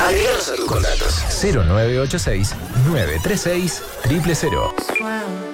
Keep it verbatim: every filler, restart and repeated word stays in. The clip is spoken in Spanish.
Agreganos a tus contactos. cero nueve ocho seis, nueve tres seis, cero cero cero.